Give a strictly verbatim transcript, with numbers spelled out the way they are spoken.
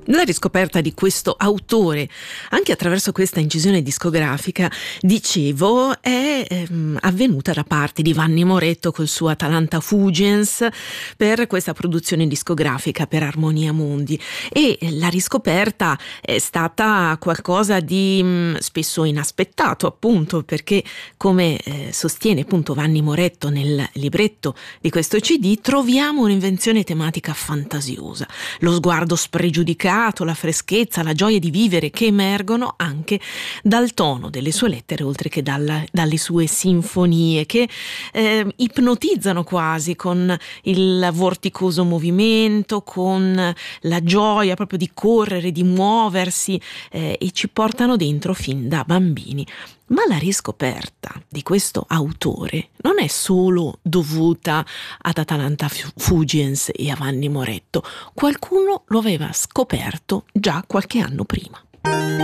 La riscoperta di questo autore, anche attraverso questa incisione discografica, dicevo, è ehm, avvenuta da parte di Vanni Moretto col suo Atalanta Fugens per questa produzione discografica per Armonia Mundi, e la riscoperta è stata qualcosa di mh, spesso inaspettato, appunto perché, come eh, sostiene appunto Vanni Moretto nel libretto di questo C D, troviamo un'invenzione tematica fantasiosa, lo sguardo spregiudicato, la freschezza, la gioia di vivere che emergono anche dal tono delle sue lettere, oltre che dalla, dalle sue sinfonie che eh, ipnotizzano quasi con il vorticoso movimento, con la gioia proprio di correre, di muoversi, eh, e ci portano dentro fin da bambini. Ma la riscoperta di questo autore non è solo dovuta ad Atalanta Fugens e a Vanni Moretto. Qualcuno lo aveva scoperto già qualche anno prima.